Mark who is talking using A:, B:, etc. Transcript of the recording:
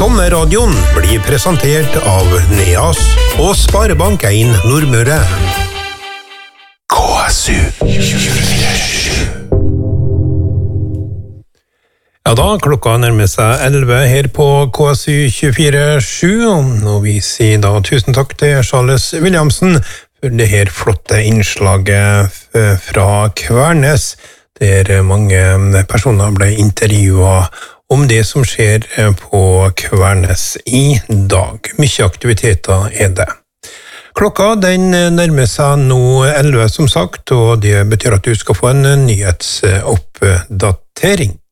A: Sommerradioen blir presentert av Neas og Sparebank1 Nordmøre. KSU 24/7. Ja da, klokka nærmer seg 11 her på KSU 24/7, og vi sier da tusen takk til Charles Williamsen for det her flotte innslaget fra Kvernes, der mange personer ble intervjuet om det som skjer på Kvernes i dag. Mye aktiviteter er det. Klokka den nærmer seg nå 11 som sagt, og det betyr at du skal få en nyhetsoppdatering.